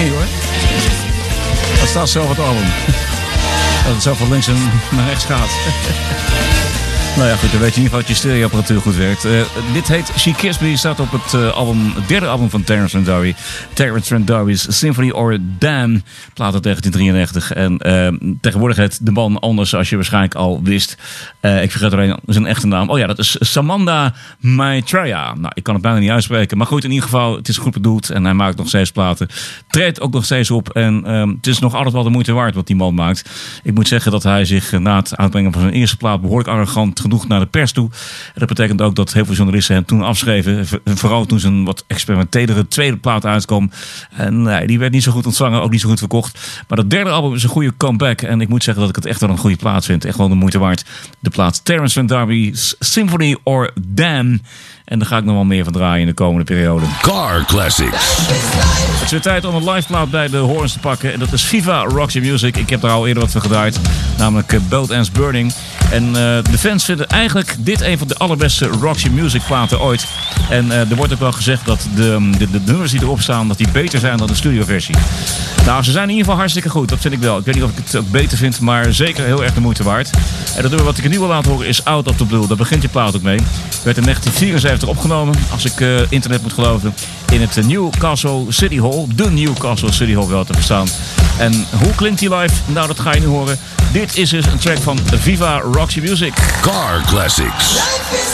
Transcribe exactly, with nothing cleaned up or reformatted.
niet hoor. Dat staat zelf op het album. Dat het zo van links en naar rechts gaat. Nou ja, goed, dan weet je in ieder geval dat je stereoapparatuur goed werkt. Uh, dit heet She Kissed Me, staat op het, uh, album, het derde album van Terence Trent D'Arby. Terence Trent D'Arby's Symphony or Damn, plaat uit negentien drieënnegentig. En uh, tegenwoordig heet de man anders, zoals je waarschijnlijk al wist. Uh, ik vergeet alleen zijn echte naam. Oh ja, dat is Samanda Maitreya. Nou, ik kan het bijna niet uitspreken. Maar goed, in ieder geval, het is goed bedoeld. En hij maakt nog steeds platen. Treedt ook nog steeds op. En uh, het is nog altijd wel de moeite waard wat die man maakt. Ik moet zeggen dat hij zich na het uitbrengen van zijn eerste plaat behoorlijk arrogant genoeg naar de pers toe. En dat betekent ook dat heel veel journalisten hem toen afschreven. Vooral toen zijn wat experimentelere tweede plaat uitkwam. En nee, die werd niet zo goed ontvangen, ook niet zo goed verkocht. Maar dat derde album is een goede comeback. En ik moet zeggen dat ik het echt wel een goede plaat vind. Echt wel de moeite waard. De plaat Terence Trent D'Arby's Symphony or Damn. En daar ga ik nog wel meer van draaien in de komende periode. Car Classics. Het is weer tijd om een live plaat bij de horens te pakken. En dat is Viva Roxy Music. Ik heb daar al eerder wat van gedraaid. Namelijk Both Ends Burning. En uh, de fans vinden eigenlijk dit een van de allerbeste Roxy Music platen ooit. En uh, er wordt ook wel gezegd dat de, de, de nummers die erop staan, dat die beter zijn dan de studioversie. Nou, ze zijn in ieder geval hartstikke goed. Dat vind ik wel. Ik weet niet of ik het ook beter vind, maar zeker heel erg de moeite waard. En dat nummer wat ik nu wil laten horen is Out of the Blue. Daar begint je plaat ook mee. Werd in negentien vierenzeventig opgenomen, als ik uh, internet moet geloven, in het Newcastle City Hall. De Newcastle City Hall wel te verstaan. En hoe klinkt die live? Nou, dat ga je nu horen. Dit is dus een track van Viva Roxy Music. Car Classics.